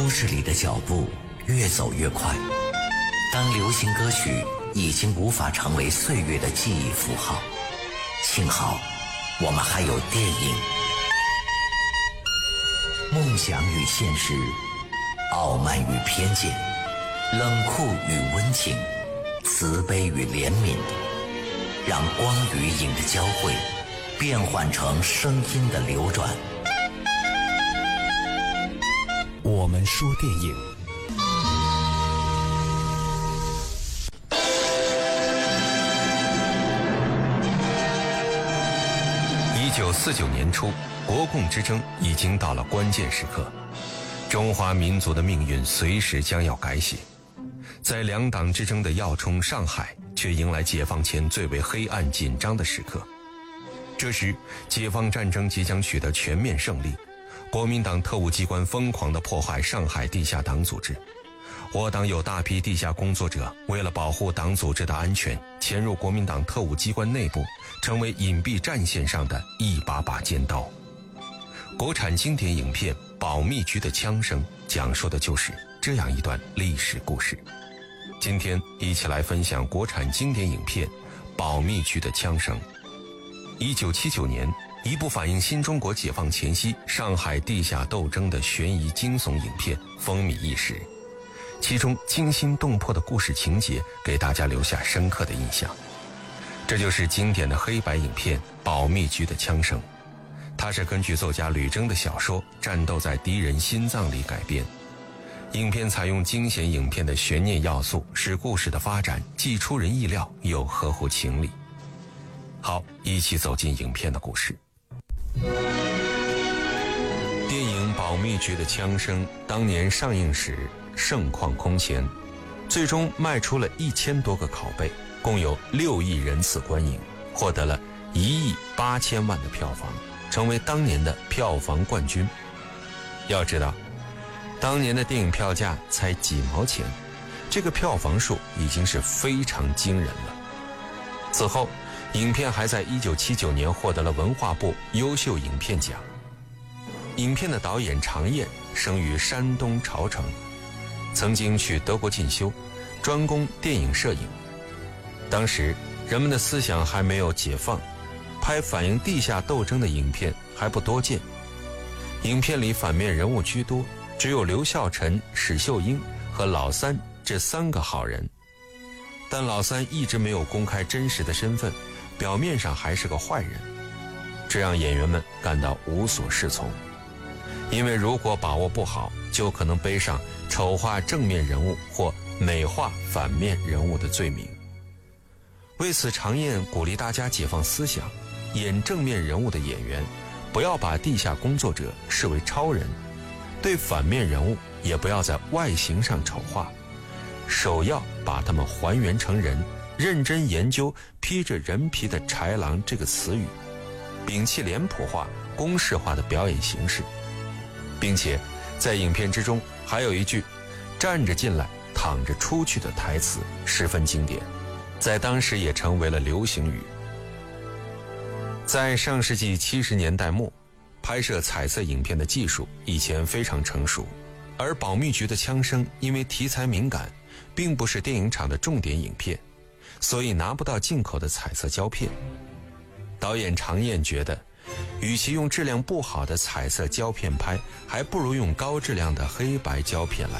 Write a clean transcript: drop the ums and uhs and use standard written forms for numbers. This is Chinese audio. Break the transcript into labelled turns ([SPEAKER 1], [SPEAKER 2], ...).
[SPEAKER 1] 都市里的脚步越走越快，当流行歌曲已经无法成为岁月的记忆符号，幸好我们还有电影。梦想与现实，傲慢与偏见，冷酷与温情，慈悲与怜悯，让光与影的交汇变换成声音的流转。我们说电影。
[SPEAKER 2] 1949年初，国共之争已经到了关键时刻，中华民族的命运随时将要改写。在两党之争的要冲上海，却迎来解放前最为黑暗紧张的时刻。这时，解放战争即将取得全面胜利，国民党特务机关疯狂地迫害上海地下党组织。我党有大批地下工作者为了保护党组织的安全，潜入国民党特务机关内部，成为隐蔽战线上的一把把尖刀。国产经典影片《保密局的枪声》讲述的就是这样一段历史故事。今天一起来分享国产经典影片《保密局的枪声》。1979年，一部反映新中国解放前夕上海地下斗争的悬疑惊悚影片风靡一时，其中惊心动魄的故事情节给大家留下深刻的印象。这就是经典的黑白影片《保密局的枪声》，它是根据作家吕征的小说《战斗在敌人心脏里》改编。影片采用惊险影片的悬念要素，使故事的发展既出人意料又合乎情理。好，一起走进影片的故事。电影《保密局的枪声》当年上映时盛况空前，最终卖出了1000多个拷贝，共有6亿人次观影，获得了1亿8千万的票房，成为当年的票房冠军。要知道，当年的电影票价才几毛钱，这个票房数已经是非常惊人了。此后，影片还在1979年获得了文化部优秀影片奖。影片的导演常燕生于山东朝城，曾经去德国进修，专攻电影摄影。当时人们的思想还没有解放，拍反映地下斗争的影片还不多见。影片里反面人物居多，只有刘孝臣、史秀英和老三这3个好人。但老三一直没有公开真实的身份，表面上还是个坏人，这让演员们感到无所适从。因为如果把握不好，就可能背上丑化正面人物或美化反面人物的罪名。为此，常燕鼓励大家解放思想，演正面人物的演员不要把地下工作者视为超人，对反面人物也不要在外形上丑化，首要把他们还原成人，认真研究披着人皮的豺狼这个词语，摒弃脸谱化、公式化的表演形式。并且在影片之中还有一句站着进来躺着出去的台词十分经典，在当时也成为了流行语。在上世纪70年代末，拍摄彩色影片的技术以前非常成熟，而保密局的枪声因为题材敏感，并不是电影厂的重点影片，所以拿不到进口的彩色胶片。导演常燕觉得，与其用质量不好的彩色胶片拍，还不如用高质量的黑白胶片来